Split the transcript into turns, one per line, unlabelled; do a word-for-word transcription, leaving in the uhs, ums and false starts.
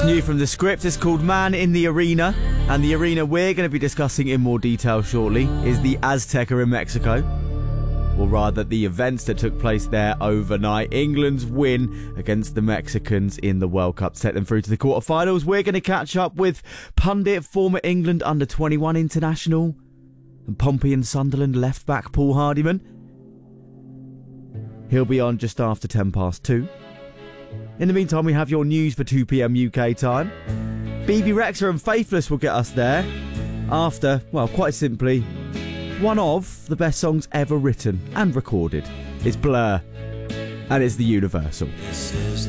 It's new from the script. It's called Man in the Arena. And the arena we're going to be discussing in more detail shortly is the Azteca in Mexico. Or rather, the events that took place there overnight. England's win against the Mexicans in the World Cup to take them through to the quarterfinals. We're going to catch up with pundit, former England under twenty-one international, and Pompey and Sunderland left back Paul Hardiman. He'll be on just after ten past two. In the meantime, we have your news for two p.m. U K time. B B Rexha and Faithless will get us there after, well, quite simply, one of the best songs ever written and recorded. It's Blur, and it's the Universal.
This is